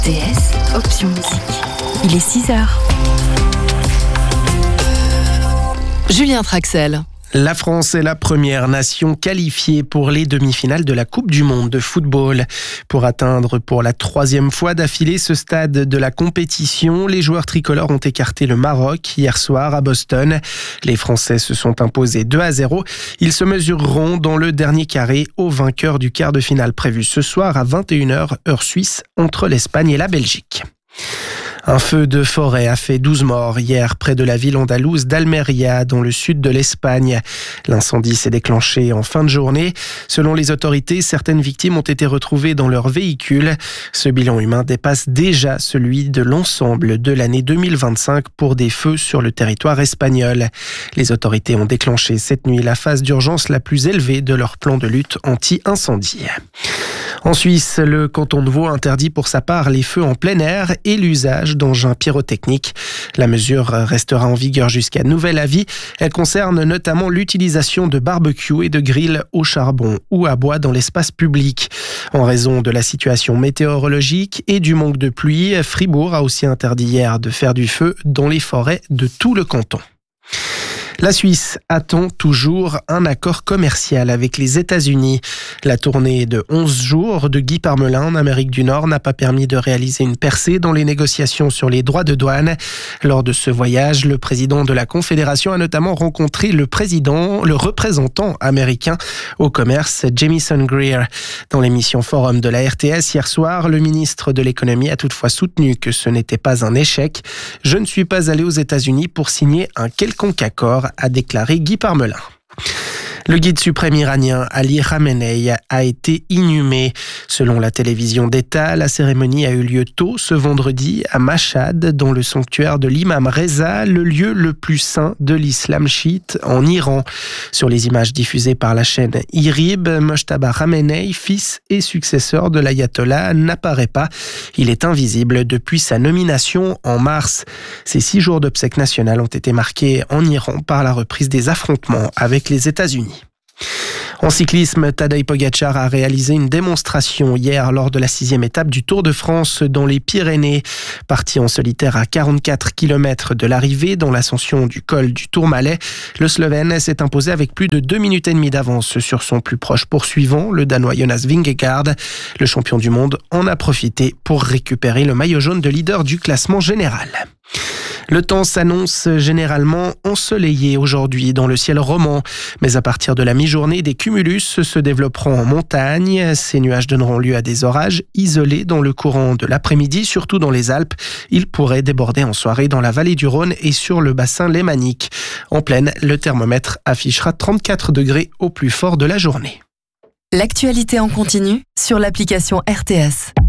RTS, option musique. Il est 6h. Julien Traxel. La France est la première nation qualifiée pour les demi-finales de la Coupe du Monde de football. Pour atteindre pour la 3e fois d'affilée ce stade de la compétition, les joueurs tricolores ont écarté le Maroc hier soir à Boston. Les Français se sont imposés 2-0. Ils se mesureront dans le dernier carré au vainqueur du quart de finale prévu ce soir à 21h heure suisse entre l'Espagne et la Belgique. Un feu de forêt a fait 12 morts hier près de la ville andalouse d'Almeria, dans le sud de l'Espagne. L'incendie s'est déclenché en fin de journée. Selon les autorités, certaines victimes ont été retrouvées dans leur véhicule. Ce bilan humain dépasse déjà celui de l'ensemble de l'année 2025 pour des feux sur le territoire espagnol. Les autorités ont déclenché cette nuit la phase d'urgence la plus élevée de leur plan de lutte anti-incendie. En Suisse, le canton de Vaud interdit pour sa part les feux en plein air et l'usage d'engins pyrotechniques. La mesure restera en vigueur jusqu'à nouvel avis. Elle concerne notamment l'utilisation de barbecues et de grilles au charbon ou à bois dans l'espace public. En raison de la situation météorologique et du manque de pluie, Fribourg a aussi interdit hier de faire du feu dans les forêts de tout le canton. La Suisse attend toujours un accord commercial avec les États-Unis. La tournée de 11 jours de Guy Parmelin en Amérique du Nord n'a pas permis de réaliser une percée dans les négociations sur les droits de douane. Lors de ce voyage, le président de la Confédération a notamment rencontré le représentant américain au commerce, Jamieson Greer. Dans l'émission Forum de la RTS hier soir, le ministre de l'économie a toutefois soutenu que ce n'était pas un échec. « Je ne suis pas allé aux États-Unis pour signer un quelconque accord », a déclaré Guy Parmelin. Le guide suprême iranien Ali Khamenei a été inhumé. Selon la télévision d'État, la cérémonie a eu lieu tôt ce vendredi à Mashhad, dans le sanctuaire de l'imam Reza, le lieu le plus saint de l'islam chiite en Iran. Sur les images diffusées par la chaîne IRIB, Mojtaba Khamenei, fils et successeur de l'ayatollah, n'apparaît pas. Il est invisible depuis sa nomination en mars. Ces 6 jours d'obsèques nationales ont été marqués en Iran par la reprise des affrontements avec les États-Unis. En cyclisme, Tadej Pogačar a réalisé une démonstration hier lors de la 6e étape du Tour de France dans les Pyrénées. Parti en solitaire à 44 km de l'arrivée dans l'ascension du col du Tourmalet, le Slovène s'est imposé avec plus de 2 minutes et demie d'avance sur son plus proche poursuivant, le Danois Jonas Vingegaard. Le champion du monde en a profité pour récupérer le maillot jaune de leader du classement général. Le temps s'annonce généralement ensoleillé aujourd'hui dans le ciel roman, mais à partir de la mi-journée, des cumulus se développeront en montagne. Ces nuages donneront lieu à des orages isolés dans le courant de l'après-midi, surtout dans les Alpes. Ils pourraient déborder en soirée dans la vallée du Rhône et sur le bassin lémanique. En plaine, le thermomètre affichera 34 degrés au plus fort de la journée. L'actualité en continu sur l'application RTS.